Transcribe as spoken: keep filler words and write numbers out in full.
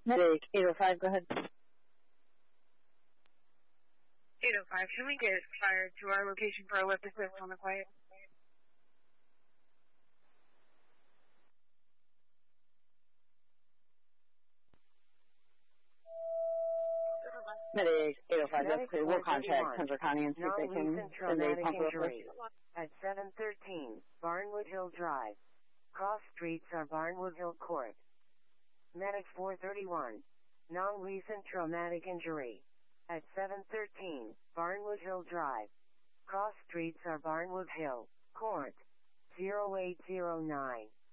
Medic eight oh five, go ahead. eight oh five, can we get fire to our location for a lift assist on the quiet? Medic eight oh five, that's clear. We'll contact Spencer County and see if they can send a pump injury at seven thirteen Barnwood Hill Drive. Cross streets are Barnwood Hill Court. Medic four thirty-one, non-recent traumatic injury at seven thirteen Barnwood Hill Drive. Cross streets are Barnwood Hill Court. zero eight zero nine.